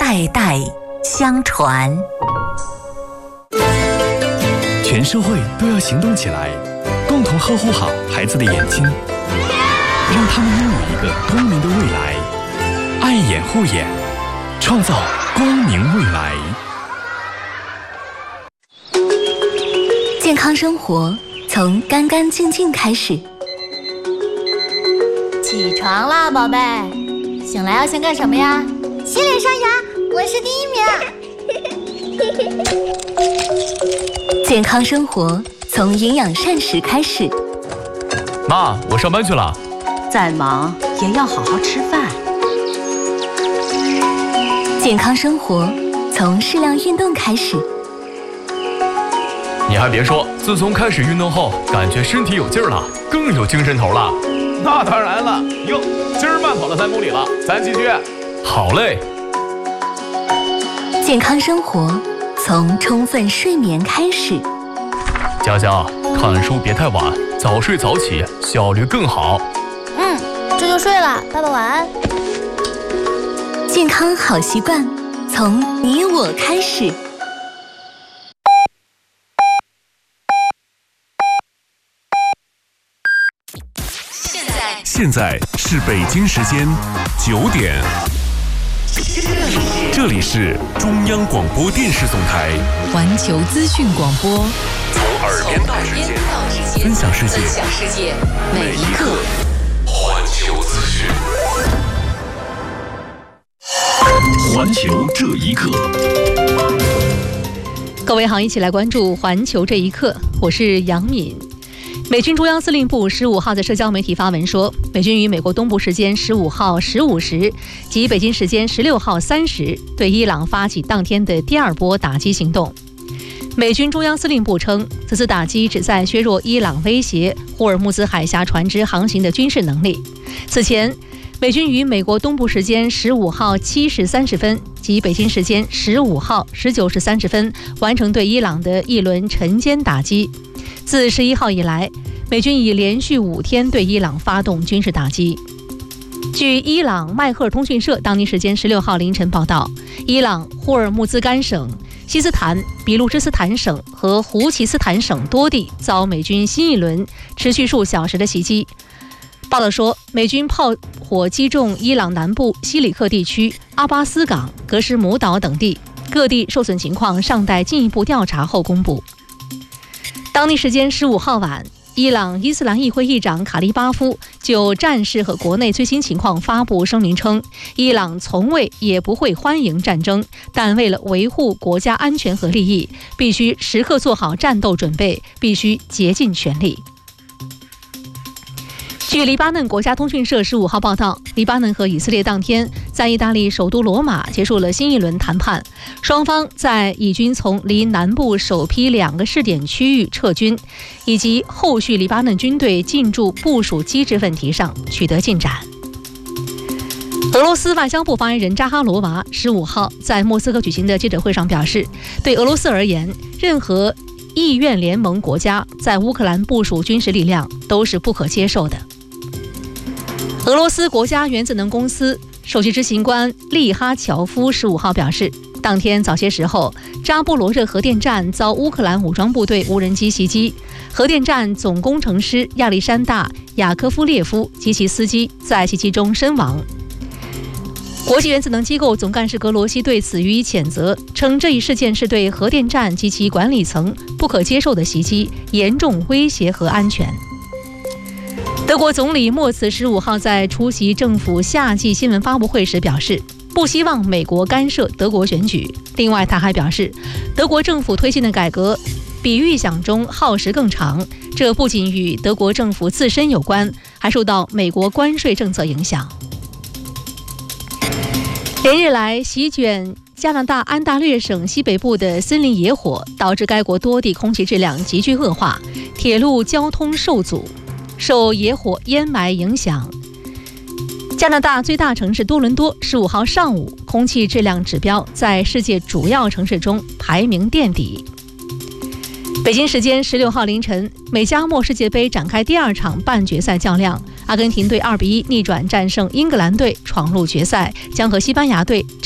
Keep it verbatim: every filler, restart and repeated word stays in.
代代相传。 全社会都要行动起来，共同呵护好孩子的眼睛，让他们拥有一个光明的未来。爱眼护眼，创造光明未来。 健康生活从干干净净开始。 起床啦，宝贝！醒来要先干什么呀？ 洗脸刷牙，我是第一名。 健康生活从营养膳食开始。 妈，我上班去了。 再忙也要好好吃饭。 健康生活从适量运动开始。 你还别说，自从开始运动后，感觉身体有劲儿了，更有精神头了。 那当然了，哟，今儿慢跑了三公里了，咱继续。 好嘞。 健康生活从充分睡眠开始。 佳佳，看书别太晚，早睡早起，效率更好。 嗯，这就睡了，爸爸晚安。 健康好习惯从你我开始。 现在是北京时间九点，这里是中央广播电视总台环球资讯广播， 从耳边到指尖，分享世界，每一刻环球资讯。环球这一刻， 各位好，一起来关注环球这一刻，我是杨敏。美军中央司令部十五号在社交媒体发文说，美军于美国东部时间十五号十五时及北京时间十六号三时对伊朗发起当天的第二波打击行动。美军中央司令部称，此次打击旨在削弱伊朗威胁霍尔木兹海峡船只航行的军事能力。此前，美军于美国东部时间十五号七时三十分及北京时间十五号十九时三十分完成对伊朗的一轮晨间打击。自十一号以来，美军已连续五天对伊朗发动军事打击。据伊朗迈赫尔通讯社当地时间十六号凌晨报道，伊朗霍尔木兹干省、西斯坦、比路支斯坦省和胡齐斯坦省多地遭美军新一轮持续数小时的袭击。报道说，美军炮火击中伊朗南部西里克地区、阿巴斯港、格什姆岛等地，各地受损情况尚待进一步调查后公布。当地时间十五号晚，伊朗伊斯兰议会议长卡利巴夫就战事和国内最新情况发布声明称，伊朗从未也不会欢迎战争，但为了维护国家安全和利益，必须时刻做好战斗准备，必须竭尽全力。据黎巴嫩国家通讯社十五号报道，黎巴嫩和以色列当天在意大利首都罗马结束了新一轮谈判，双方在以军从离南部首批两个试点区域撤军，以及后续黎巴嫩军队进驻部署机制问题上取得进展。俄罗斯外交部发言人扎哈罗娃十五号在莫斯科举行的记者会上表示，对俄罗斯而言，任何意愿联盟国家在乌克兰部署军事力量都是不可接受的。俄罗斯国家原子能公司首席执行官利哈乔夫十五号表示，当天早些时候，扎波罗热核电站遭乌克兰武装部队无人机袭击，核电站总工程师亚历山大·雅科夫列夫及其司机在袭击中身亡。国际原子能机构总干事格罗西对此予以谴责，称这一事件是对核电站及其管理层不可接受的袭击，严重威胁核安全。德国总理默茨十五号在出席政府夏季新闻发布会时表示，不希望美国干涉德国选举。另外，他还表示，德国政府推进的改革比预想中耗时更长，这不仅与德国政府自身有关，还受到美国关税政策影响。连日来席卷加拿大安大略省西北部的森林野火，导致该国多地空气质量急剧恶化，铁路交通受阻。受野火烟霾影响，加拿大最大城市多伦多十五号上午空气质量指标在世界主要城市中排名垫底。北京时间十六号凌晨，美加墨世界杯展开第二场半决赛较量，阿根廷队二比一逆转战胜英格兰队，闯入决赛，将和西班牙队